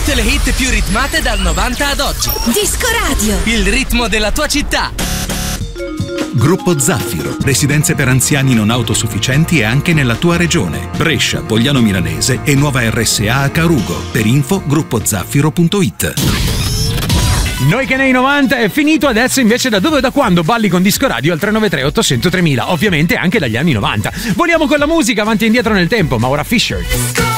Tutte le hit più ritmate dal 90 ad oggi. Disco Radio. Il ritmo della tua città. Gruppo Zaffiro, residenze per anziani non autosufficienti e anche nella tua regione. Brescia, Pogliano Milanese e nuova RSA a Carugo. Per info gruppozaffiro.it. Noi che nei 90 è finito, adesso invece da dove e da quando balli con Disco Radio al 393 800 3000, ovviamente anche dagli anni 90. Voliamo con la musica avanti e indietro nel tempo, Maura Fisher.